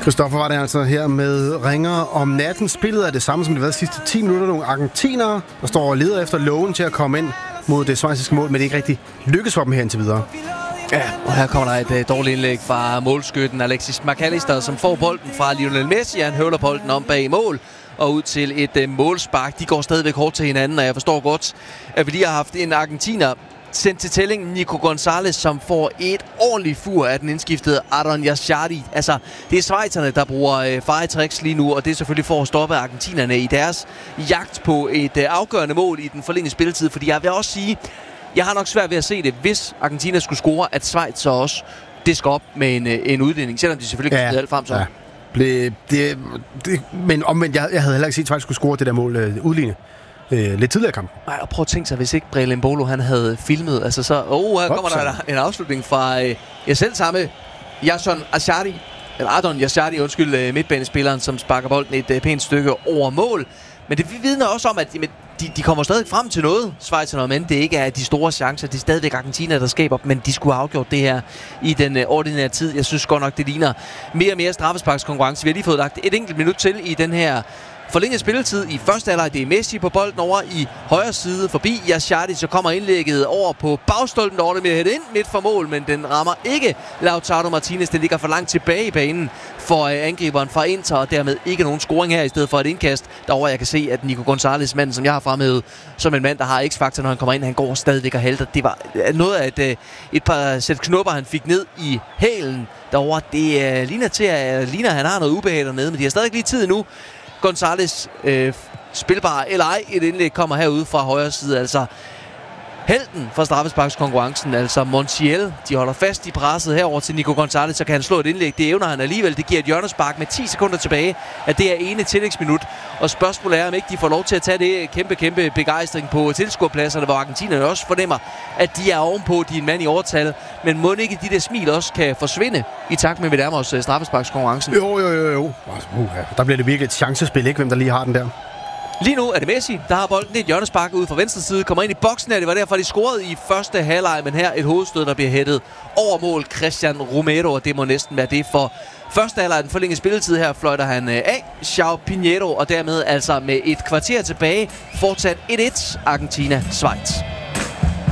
Christoffer var det altså her med Ringer om natten. Spillet er det samme, som det har været de sidste 10 minutter. Nogle argentinere, der står og leder efter lågen til at komme ind mod det schweiziske mål, men det er ikke rigtig lykkes for dem her indtil videre. Ja, og her kommer der et dårligt indlæg fra målskytten Alexis McAllister, som får bolden fra Lionel Messi. Han høvler bolden om bag mål og ud til et målspark. De går stadigvæk hårdt til hinanden, og jeg forstår godt, at vi lige har haft en argentiner sendt til tælling, Nico González, som får et ordentligt fur af den indskiftede Adon Yashardi. Altså, det er schweizerne, der bruger fejetricks lige nu, og det er selvfølgelig for at stoppe argentinerne i deres jagt på et afgørende mål i den forlængede spilletid. Fordi jeg vil også sige, jeg har nok svært ved at se det, hvis Argentina skulle score, at Schweiz så også disker op med en udligning, selvom de selvfølgelig kan alt frem så. Ja. Men omvendt, jeg havde heller ikke set, at Schweiz skulle score det der mål udligne. Lidt tidligere kamp. Nej, og prøv at tænke sig, hvis ikke Brelin Bolo han havde filmet. Altså så, her kommer der en afslutning fra jeg selv samme Adon Yashardi, midtbanespilleren, som sparker bolden et pænt stykke over mål. Men det vidner også om, at de kommer stadig frem til noget, Schweizerne, men det ikke er de store chancer. Det er stadigvæk Argentina, der skaber, men de skulle have afgjort det her i den ordinære tid. Jeg synes godt nok, det ligner mere og mere straffesparkskonkurrence. Vi har lige fået lagt et enkelt minut til i den her forlænget spilletid i første halvleg. Det er Messi på bolden over i højre side forbi Yashardi, så kommer indlægget over på bagstolpen, der det med at hætte ind midt for mål, men den rammer ikke Lautaro Martinez. Den ligger for langt tilbage i banen for angriberen fra Inter, og dermed ikke nogen scoring her i stedet for et indkast. Derovre jeg kan se, at Nico González, manden som jeg har fremhævet som en mand, der har x-faktor, når han kommer ind, han går stadigvæk og halter. Det var noget af et par sæt knupper, han fik ned i hælen derovre. Det ligner, at han har noget ubehag dernede, men de har stadig lige tid nu. González spilbar eller ej, et indlæg kommer herude fra højre side, altså helten fra straffesparkskonkurrencen, altså Montiel. De holder fast i presset herover til Nico González, så kan han slå et indlæg. Det evner han alligevel. Det giver et hjørnespark med 10 sekunder tilbage, at det er ene tillægsminut. Og spørgsmålet er, om ikke de får lov til at tage det kæmpe begejstring på tilskuerpladserne, hvor argentinerne også fornemmer, at de er ovenpå, de er en mand i overtal. Men må ikke de der smil også kan forsvinde i takt med, at vi nærmer os straffesparkskonkurrencen? Jo. Der bliver det virkelig et chancespil, ikke? Hvem der lige har den der. Lige nu er det Messi, der har bolden. Det er et hjørnespark ud fra venstre side. Kommer ind i boksen her. Det var derfor, de scorede i første halvleg. Men her et hovedstød, der bliver hættet over mål. Christian Romero, og det må næsten være det for første halvleg. Den forlængede spilletid her fløjter han af João Pinheiro. Og dermed altså med et kvarter tilbage. Fortsat 1-1 Argentina-Schweiz.